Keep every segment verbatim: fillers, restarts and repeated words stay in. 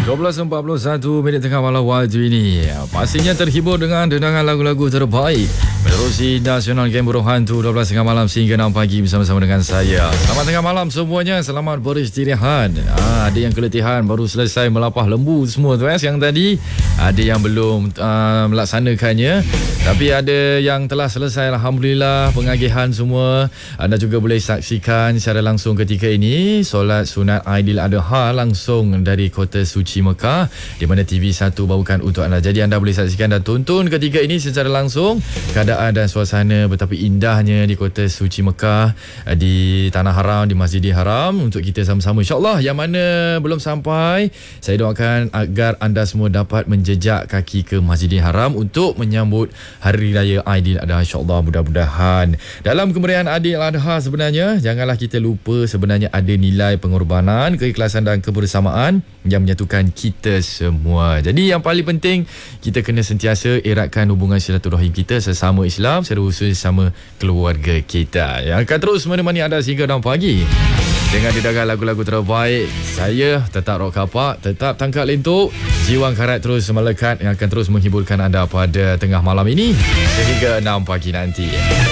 dua belas empat puluh satu minit tengah malam waktu ini. Pastinya terhibur dengan dendangan lagu-lagu terbaik menerusi Nasional Game Burung Hantu dua belas tengah malam sehingga enam pagi bersama-sama dengan saya. Selamat tengah malam semuanya. Selamat beristirahat. Ah, ada yang keletihan baru selesai melapah lembu semua tu eh, siang tadi. Ada yang belum uh, melaksanakannya. Tapi ada yang telah selesai, alhamdulillah, pengagihan semua. Anda juga boleh saksikan secara langsung ketika ini solat sunat Aidiladha langsung dari Kota Suci Mekah, di mana T V satu bawakan untuk anda. Jadi anda boleh saksikan dan tonton ketika ini secara langsung keadaan dan suasana betapa indahnya di Kota Suci Mekah, di Tanah Haram, di Masjidil Haram, untuk kita sama-sama insya-Allah. Yang mana belum sampai, saya doakan agar anda semua dapat menjejak kaki ke Masjidil Haram untuk menyambut Hari Raya Aidiladha, insya-Allah. Mudah-mudahan dalam kemeriahan Aidiladha sebenarnya janganlah kita lupa sebenarnya ada nilai pengorbanan, keikhlasan dan kebersamaan yang menyatukan kita semua. Jadi yang paling penting, kita kena sentiasa eratkan hubungan silaturahim kita sesama Islam, secara khusus sama keluarga kita, yang akan terus menemani anda sehingga enam pagi dengan didagang lagu-lagu terbaik. Saya tetap rock kapak, tetap tangkap lentuk, jiwang karat terus melekat, yang akan terus menghiburkan anda pada tengah malam ini sehingga enam pagi nanti.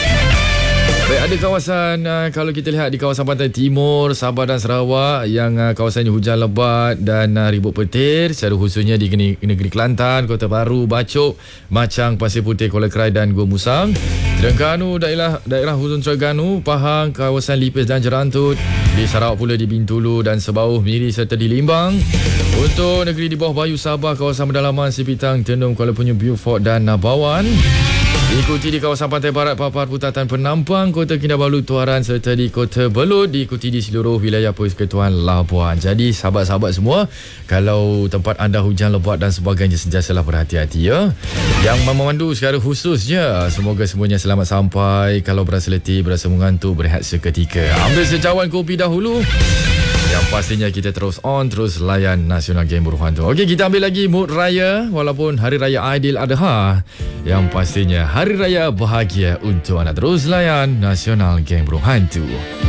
Baik, ada kawasan uh, kalau kita lihat di kawasan pantai timur Sabah dan Sarawak yang uh, kawasannya hujan lebat dan uh, ribut petir, secara khususnya di negeri, negeri Kelantan, Kota Baru, Bacok, Macang, Pasir Putih, Kuala Krai dan Gua Musang. Terengganu, daerah daerah Hujung Terengganu, Pahang, kawasan Lipis dan Jerantut. Di Sarawak pula di Bintulu dan Sebauh, Miri serta di Limbang. Untuk negeri di bawah Bayu Sabah, kawasan pedalaman Sipitang, Tenung, Kuala Penyu, Beaufort dan Nabawan. Diikuti di kawasan pantai barat Papar, Putatan, Penampang, Kota Kinabalu, Tuaran serta di Kota Belud. Diikuti di seluruh wilayah Persekutuan Labuan. Jadi sahabat-sahabat semua, kalau tempat anda hujan lebat dan sebagainya, sentiasalah berhati-hati ya. Yang memandu secara khususnya, semoga semuanya selamat sampai. Kalau berasa letih, berasa mengantuk, berehat seketika, ambil secawan kopi dahulu. Yang pastinya kita terus on, terus layan Nasional Game Burung Hantu. Okey, kita ambil lagi mood raya walaupun Hari Raya Aidiladha. Yang pastinya Hari Raya bahagia untuk anda. Terus layan Nasional Game Burung Hantu.